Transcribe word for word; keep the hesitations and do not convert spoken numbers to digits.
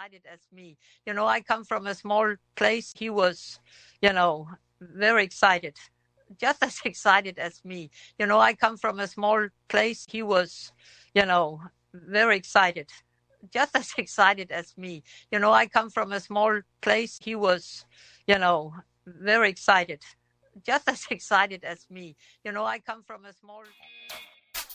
excited as me. You know, I come from a small place. He was, you know, very excited, just as excited as me. You know, I come from a small place. He was, you know, very excited, just as excited as me. You know, I come from a small place. He was, you know, very excited, just as excited as me. You know, I come from a small